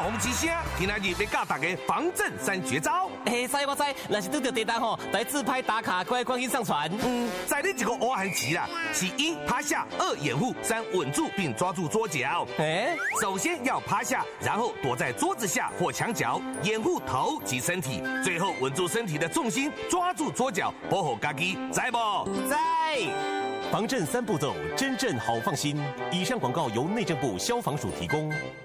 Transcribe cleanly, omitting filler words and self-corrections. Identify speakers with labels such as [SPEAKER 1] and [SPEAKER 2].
[SPEAKER 1] 红之声，今仔日要教大家防震3绝招。
[SPEAKER 2] 知我知，若是拄到地震吼，来自拍打卡，乖关心上传。
[SPEAKER 1] 在你一个乌汉棋啦，是1趴下，2掩护，3稳住并抓住桌角。首先要趴下，然后躲在桌子下或墙角，掩护头及身体，最后稳住身体的重心，抓住桌角，保护家己，知不？
[SPEAKER 2] 在。
[SPEAKER 3] 防震3步骤，真正好放心。以上广告由内政部消防署提供。